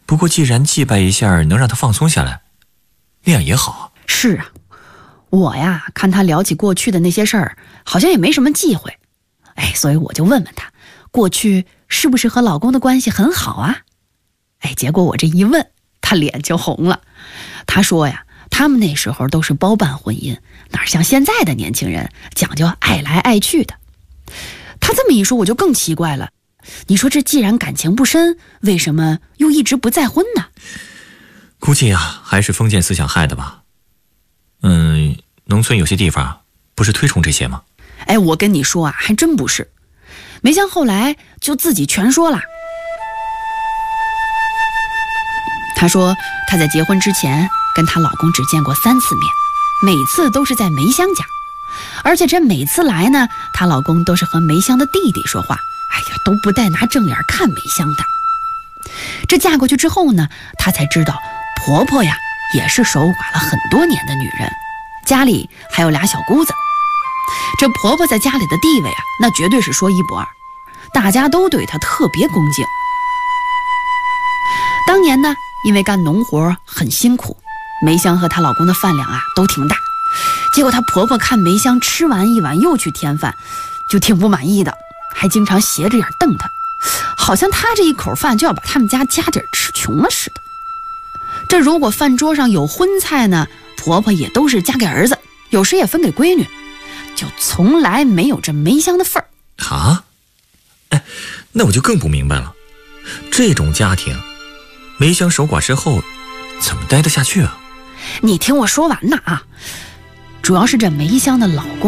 不过既然祭拜一下能让他放松下来，那样也好。 是啊，我呀看他聊起过去的那些事儿，好像也没什么忌讳。所以我就问问他，过去是不是和老公的关系很好啊？结果我这一问，他脸就红了。他说呀，他们那时候都是包办婚姻，哪像现在的年轻人讲究爱来爱去的。他这么一说，我就更奇怪了。你说这既然感情不深，为什么又一直不再婚呢？ 估计还是封建思想害的吧。农村有些地方不是推崇这些吗？ 我跟你说还真不是。梅香后来就自己全说了。她说她在结婚之前跟她老公只见过3次面，每次都是在梅香家，而且这每次来呢，她老公都是和梅香的弟弟说话，都不带拿正眼看梅香的。这嫁过去之后呢，她才知道婆婆呀也是守寡了很多年的女人，家里还有2小姑子。这婆婆在家里的地位那绝对是说一不二，大家都对她特别恭敬。当年呢，因为干农活很辛苦，梅香和她老公的饭量都挺大，结果她婆婆看梅香吃完一碗又去添饭，就挺不满意的，还经常斜着眼瞪她，好像她这一口饭就要把他们家家底吃穷了似的。这如果饭桌上有荤菜呢，婆婆也都是夹给儿子，有时也分给闺女，就从来没有这梅香的份儿。 那我就更不明白了，这种家庭梅香守寡之后怎么待得下去啊？ 你听我说完呢主要是这梅香的老公